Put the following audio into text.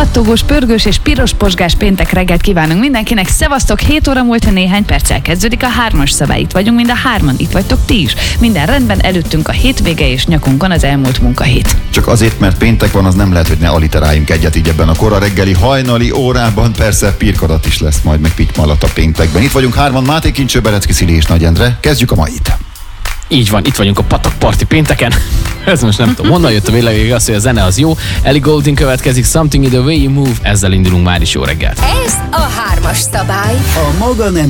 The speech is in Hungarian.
pattogós, pörgős és piros posgás péntek reggelt kívánunk mindenkinek. Szevasztok, 7 óra múlt néhány perccel kezdődik a 3-as szabály. Itt vagyunk mind a 3-an, itt vagytok ti is. Minden rendben, előttünk a hétvége és nyakunkon az elmúlt munkahét. Csak azért, mert péntek van, az nem lehet, hogy ne aliteráljunk egyet így ebben a kora reggeli hajnali órában. Persze pirkadat is lesz majd, meg pitymalat a péntekben. Itt vagyunk 3-an, Máté Kincső, Berecki Szili és Nagy Endre. Kezdjük a mait. Így van, itt vagyunk a Patak Party pénteken. Ez most nem tudom, honnan jött a vélemény, az, hogy a zene az jó. Ellie Goulding következik, Something in the Way You Move, ezzel indulunk már is, jó reggelt. Ez a 3-as szabály. A maga nemű